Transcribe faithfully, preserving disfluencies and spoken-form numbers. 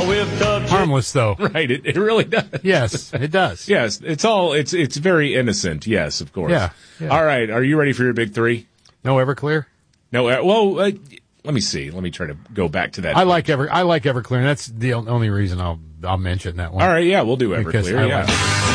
whipped up. Harmless, though. Right, it, it really does. Yes, it does. Yes, it's all, it's it's very innocent, yes, of course. Yeah, yeah. All right, are you ready for your big three? No Everclear? No, uh, well, uh, let me see. Let me try to go back to that. I like Ever. I like Everclear, and that's the only reason I'll I'll mention that one. All right, yeah, we'll do Because Everclear, I yeah. like it.